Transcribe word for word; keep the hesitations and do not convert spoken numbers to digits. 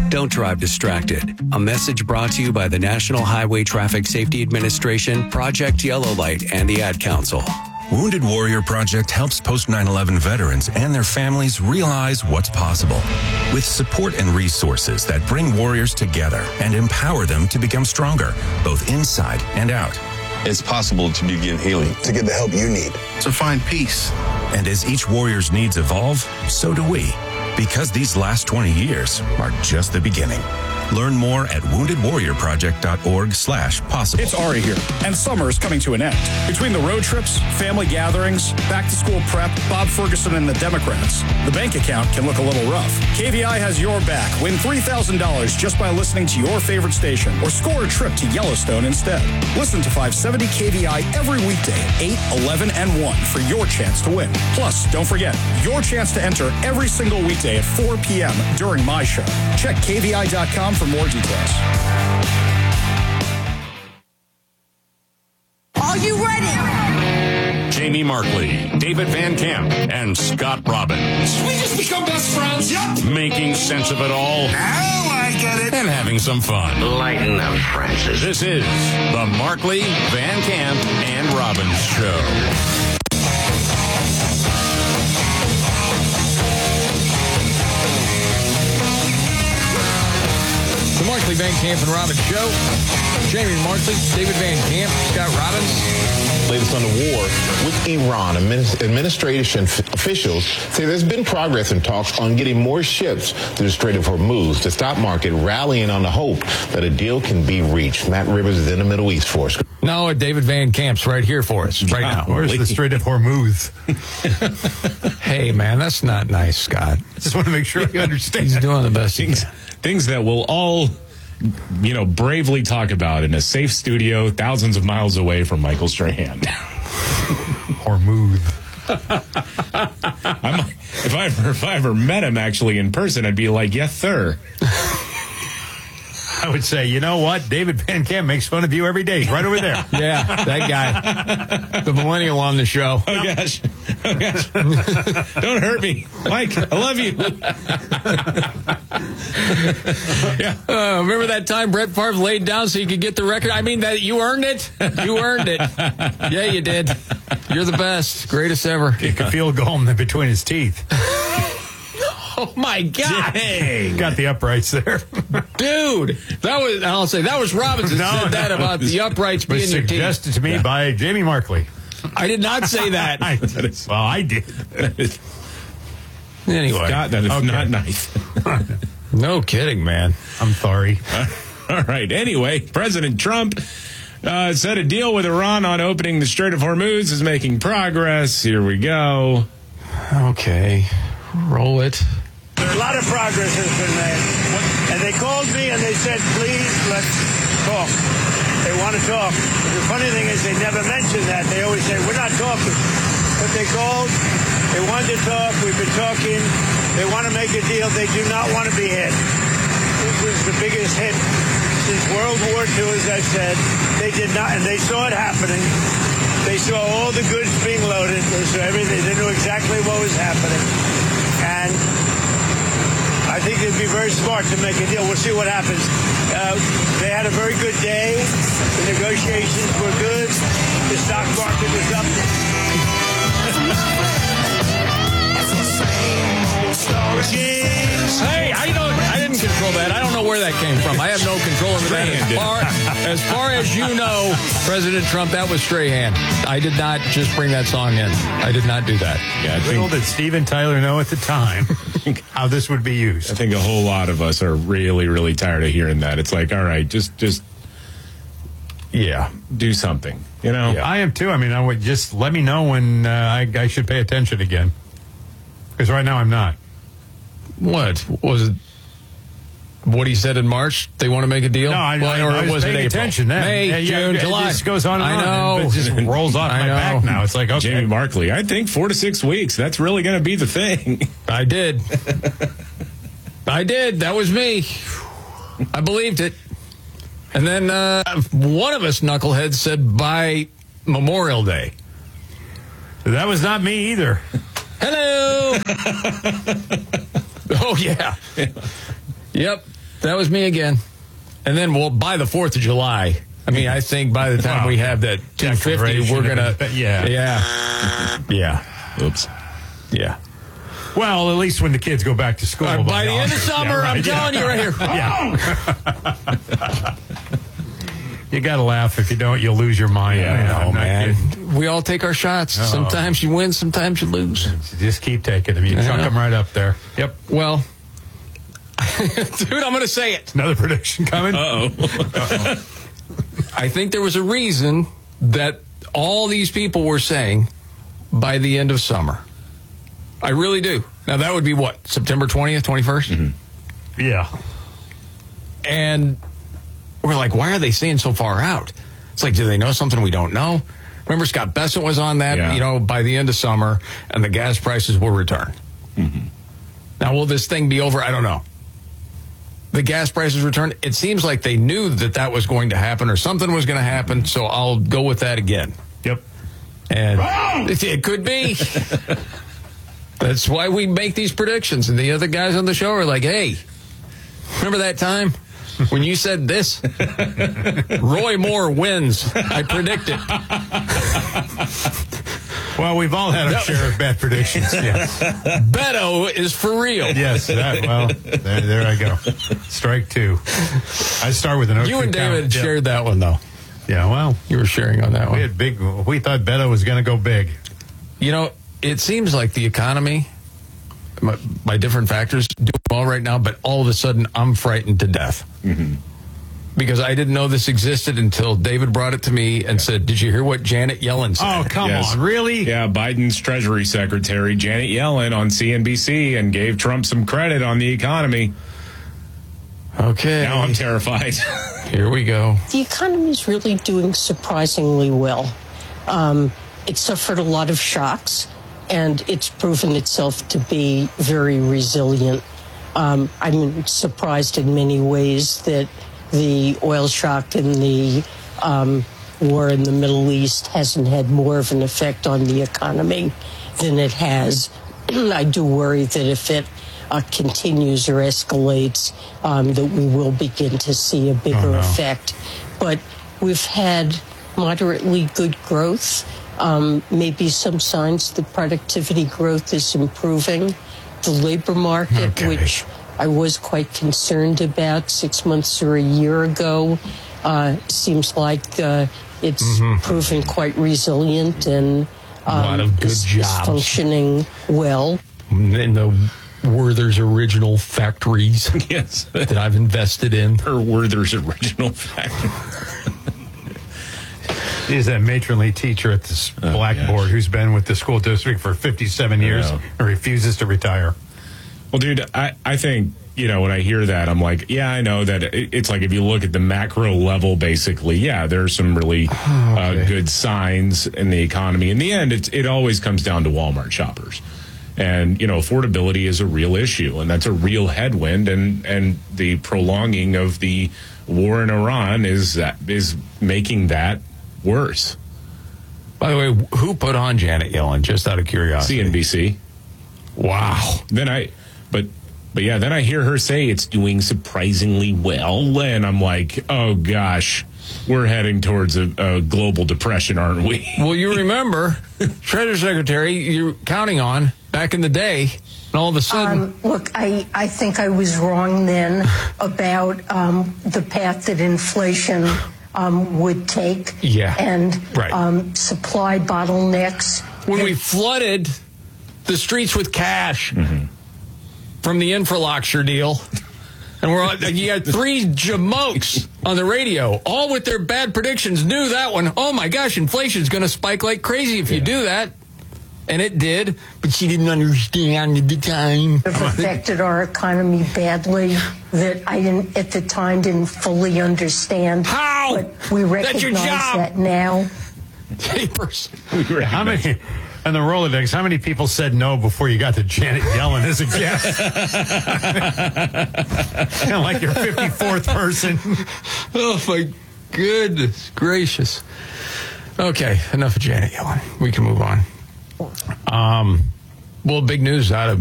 Don't drive distracted. A message brought to you by the National Highway Traffic Safety Administration, Project Yellow Light, and the Ad Council. Wounded Warrior Project helps post nine eleven veterans and their families realize what's possible. With support and resources that bring warriors together and empower them to become stronger, both inside and out. It's possible to begin healing. To get the help you need. To find peace. And as each warrior's needs evolve, so do we. Because these last twenty years are just the beginning. Learn more at wounded warrior project dot org slash possible. It's Ari here, and summer is coming to an end. Between the road trips, family gatherings, back-to-school prep, Bob Ferguson and the Democrats, the bank account can look a little rough. K V I has your back. Win three thousand dollars just by listening to your favorite station, or score a trip to Yellowstone instead. Listen to five seventy K V I every weekday at eight, eleven, and one for your chance to win. Plus, don't forget, your chance to enter every single weekday at four p.m. during my show. Check K V I dot com for more details. Are you ready? Jamie Markley, David Van Camp, and Scott Robbins. We just become best friends. Yep. Making sense of it all. Now I get it. And having some fun. Lighten up, Francis. This is the Markley, Van Camp, and Robbins Show. The Markley, Van Camp, and Robbins Show. Jamie Markley, David Van Camp, Scott Robbins. Latest on the war with Iran. Administration officials say there's been progress in talks on getting more ships through the Strait of Hormuz. The stock market rallying on the hope that a deal can be reached. Matt Rivers is in the Middle East for us. No, David Van Camp's right here for us right now. Where's the Strait of Hormuz? Hey, man, that's not nice, Scott. Just want to make sure you understand. He's doing the best he things, can. Things that we'll all, you know, bravely talk about in a safe studio thousands of miles away from Michael Strahan. Hormuz. I'm, if I ever, if I ever met him actually in person, I'd be like, yes, sir. I would say, you know what? David Van Camp makes fun of you every day. He's right over there. Yeah, that guy. The millennial on the show. Oh, gosh. Oh, gosh. Don't hurt me. Mike, I love you. Yeah. Uh, remember that time Brett Favre laid down so you could get the record? I mean, that you earned it. You earned it. Yeah, you did. You're the best. Greatest ever. Kick a field goal in between his teeth. Oh, my God. Dang. Got the uprights there. Dude, that was, I'll say, that was Robbins that no, said that no, about was, the uprights being your teeth. Suggested to me yeah. by Jamie Markley. I did not say that. I, well, I did. Anyway. Scott, that is okay. not nice. No kidding, man. I'm sorry. Uh, all right. Anyway, President Trump uh, said a deal with Iran on opening the Strait of Hormuz is making progress. Here we go. Okay. Roll it. A lot of progress has been made. And they called me and they said, please, let's talk. They want to talk. The funny thing is they never mention that. They always say, we're not talking. But they called. They wanted to talk. We've been talking. They want to make a deal. They do not want to be hit. This was the biggest hit since World War Two, as I said. They did not, and they saw it happening. They saw all the goods being loaded. They saw everything. They knew exactly what was happening. And I think it'd be very smart to make a deal. We'll see what happens. Uh, they had a very good day. The negotiations were good. The stock market was up. Hey, I don't. I didn't control that. I don't know where that came from. I have no control over that. As far, as far as you know, President Trump, that was Strahan. I did not just bring that song in. I did not do that. Yeah, I think, little did Steven Tyler know at the time how this would be used. I think a whole lot of us are really, really tired of hearing that. It's like, all right, just, just, yeah, do something. You know, yeah, I am too. I mean, I would just let me know when uh, I, I should pay attention again. Because right now I'm not. What was it? What he said in March? They want to make a deal. No, I, well, I, or I was was paying it April? attention then. May, yeah, June, yeah, July. It just goes on and I know. on. It just rolls off I my know. back now. It's like, okay. Jamie Markley, I think four to six weeks. That's really going to be the thing. I did. I did. That was me. I believed it. And then uh, one of us knuckleheads said by Memorial Day. That was not me either. Hello. Oh, yeah. Yep. That was me again. And then, well, by the fourth of July, I mean, I think by the time wow. we have that two fifty, we're going to... Yeah. Yeah. Yeah. Oops. Yeah. Well, at least when the kids go back to school. Uh, by the end of summer, yeah, right, I'm telling yeah. you right here. Yeah. You got to laugh. If you don't, you'll lose your mind. Yeah, I know, man. Kidding. We all take our shots. Oh. Sometimes you win, sometimes you lose. Just keep taking them. You yeah. chuck them right up there. Yep. Well... Dude, I'm going to say it. Another prediction coming? Uh-oh. Uh-oh. I think there was a reason that all these people were saying by the end of summer. I really do. Now, that would be what? September twentieth, twenty-first? Mm-hmm. Yeah. And we're like, why are they saying so far out? It's like, do they know something we don't know? Remember, Scott Bessent was on that, yeah. you know, by the end of summer, and the gas prices will return. Mm-hmm. Now, will this thing be over? I don't know. The gas prices return. It seems like they knew that that was going to happen or something was going to happen, so I'll go with that again. Yep. And it, it could be. That's why we make these predictions. And the other guys on the show are like, hey, remember that time when you said this? Roy Moore wins. I predict it. Well, we've all had our share of bad predictions. Yes. Beto is for real. Yes. That, well, there, there I go. Strike two. I start with an You and David count. shared that one, though. Yeah, well. You were sharing on that we one. Had big, we thought Beto was going to go big. You know, it seems like the economy, by different factors, doing well right now, but all of a sudden I'm frightened to death. Mm-hmm. Because I didn't know this existed until David brought it to me and yeah. said, did you hear what Janet Yellen said? Oh, come yes. on. Really? Yeah, Biden's Treasury Secretary, Janet Yellen, on C N B C and gave Trump some credit on the economy. Okay. Now I'm terrified. Here we go. The economy is really doing surprisingly well. Um, it suffered a lot of shocks, and it's proven itself to be very resilient. Um, I'm surprised in many ways that the oil shock and the um, war in the Middle East hasn't had more of an effect on the economy than it has. I do worry that if it uh, continues or escalates, um, that we will begin to see a bigger oh, no. effect. But we've had moderately good growth, um, maybe some signs that productivity growth is improving. The labor market, okay. which I was quite concerned about six months or a year ago, uh, seems like uh, it's mm-hmm. proven quite resilient and um, a lot of good is, jobs. is functioning well. In the Werther's original factories yes. that I've invested in. Or Werther's original factory. He's that matronly teacher at the oh, blackboard gosh. who's been with the school district for fifty-seven years and refuses to retire. Well, dude, I, I think, you know, when I hear that, I'm like, yeah, I know that it, it's like if you look at the macro level, basically, yeah, there's some really uh, okay. good signs in the economy. In the end, it, it always comes down to Walmart shoppers. And, you know, affordability is a real issue, and that's a real headwind. And, and the prolonging of the war in Iran is that, is making that worse. By the way, who put on Janet Yellen, just out of curiosity? C N B C. Wow. Then I, but, but yeah, then I hear her say it's doing surprisingly well, and I'm like, oh gosh, we're heading towards a, a global depression, aren't we? Well, you remember, Treasury Secretary, you're counting on back in the day, and all of a sudden... Um, look, I, I think I was wrong then about um, the path that inflation um, would take. Yeah, and right. um, supply bottlenecks. When we flooded the streets with cash mm-hmm. from the Infraluxor deal, and we're on, you had three jamokes on the radio, all with their bad predictions, knew that one. Oh my gosh, inflation's going to spike like crazy if yeah. you do that. And it did, but she didn't understand at the time. It affected our economy badly that I didn't, at the time, didn't fully understand. How? But we recognize That's your job. that now. Papers. How many, and the Rolodex, how many people said no before you got to Janet Yellen as a guest? Kind of like your fifty-fourth person. Oh, my goodness gracious. Okay, enough of Janet Yellen. We can move on. Um, well, big news out of